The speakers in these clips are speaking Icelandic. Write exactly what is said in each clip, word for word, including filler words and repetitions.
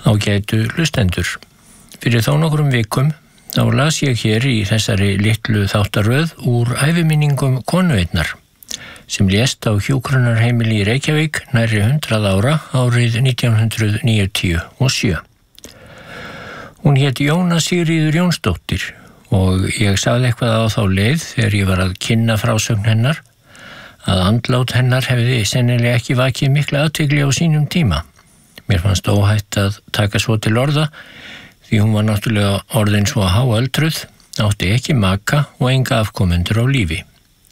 Ágætu hlustendur. Fyrir þó nokkrum vikum þá las ég hér í þessari litlu þáttaröð úr æviminningum konu einnar sem lést á hjúkrunarheimili í Reykjavík nærri hundrað ára árið nítján hundruð níutíu og sjö. Hún hét Jóna Sigríður Jónsdóttir og ég sagði eitthvað á þá leið þegar ég var að kynna frásögn hennar að andlát hennar hefði sennilega ekki vakið mikla athygli á sínum tíma. Mér fannst óhætt að taka svo til orða því hún var náttúrulega orðin svo háöldruð, átti ekki maka og enga afkomendur á lífi.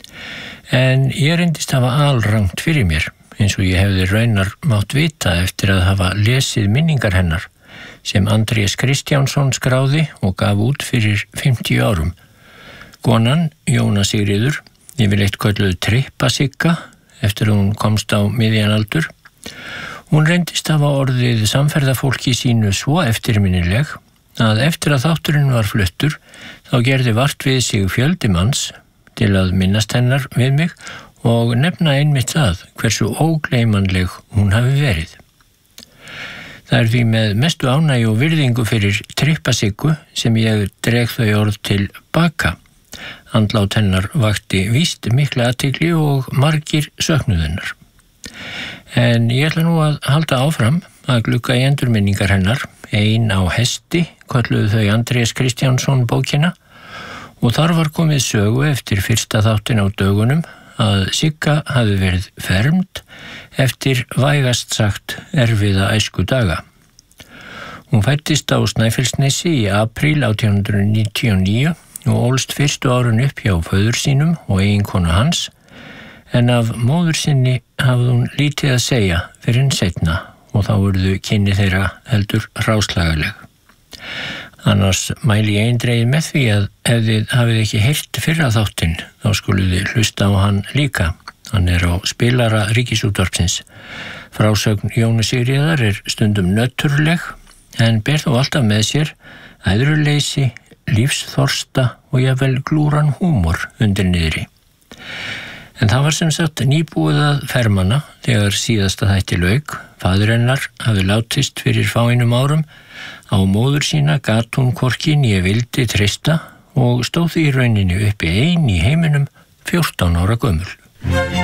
En ég reyndist hafa alrangt fyrir mér, eins og ég hefði raunar mátt vita eftir að hafa lesið minningar hennar sem Andrés Kristjánsson skráði og gaf út fyrir fimmtíu árum. Konan, Jóna Sigríður, yfirleitt kölluð Trippasigga eftir að hún komst á miðjan aldur. Hún reyndist hafa orðið samferðafólki sínu svo eftirminnileg að eftir að þátturinn var fluttur þá gerði vart við sig fjöldi manns til að minnast hennar við mig og nefna einmitt það hversu ógleymanleg hún hafi verið. Það er því með mestu ánægju og virðingu fyrir Trippasiggu sem ég dreg þau orð til baka. Andlát hennar vakti víst mikla athygli og margir söknuðu hennar. En ég ætla nú að halda áfram að glugga í endurminningar hennar. Ein á hesti kölluðu þau Andrés Kristjánsson bókina og þar var komið sögu eftir fyrsta þáttin á dögunum að Sigga hafi verið fermd eftir vægast sagt erfiða æsku daga. Hún fæddist á Snæfellsnesi í apríl átján hundruð níutíu og níu og ólst fyrstu árun upp hjá föður sínum og eiginkonu hans, en af móður sinni hafði hún lítið að segja fyrir en seinna og þá urðu kynni þeirra heldur hráslagaleg. Annars mæli ég eindregið með því að ef þið hafið ekki heyrt fyrra þáttinn, þá skuluð þið hlusta á hann líka. Hann er á spilara Ríkisútvarpsins. Frásögn Jónu Sigríðar er stundum nöturleg, en ber þó alltaf með sér æðruleysi, lífsþorsta og jafnvel glúran húmor undir niðri. En það var sem sagt nýbúið að fermana þegar síðasta þætti lauk. Faðir hennar hafði látist fyrir fáeinum árum. Á móður sína gat hún hvorki né vildi treysta og stóð í rauninni uppi ein í heiminum fjórtán ára gömul.